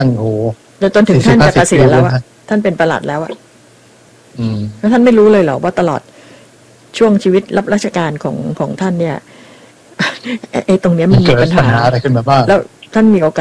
ท่านโหจนถึงท่านจะเกษียณแล้วอะท่านเป็นปลัดแล้วอะแล้วท่านไม่รู้เลยเหรอว่าตลอดช่วงชีวิตรับราชการของท่านเนี่ยไอ้ตรงเนี้ยมันมีปัญหาอะไรขึ้นมาบ้างแล้วท่านมีโอกาส